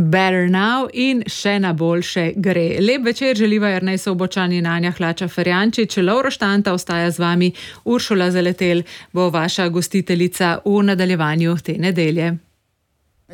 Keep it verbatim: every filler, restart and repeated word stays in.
Better Now in še na boljše gre. Lep večer želiva Jernej Sobočan in Anja Hlača Ferjančič. Lovro Štanta ostaja z vami, Uršula Zaletel bo vaša gostiteljica v nadaljevanju te nedelje.